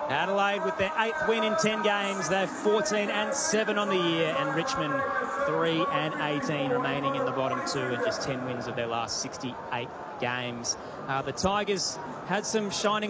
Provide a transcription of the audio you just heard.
Adelaide with their 8th win in 10 games. They're 14-7 on the year, and Richmond 3-18 remaining in the bottom 2 and just 10 wins of their last 68 games. The Tigers had some shining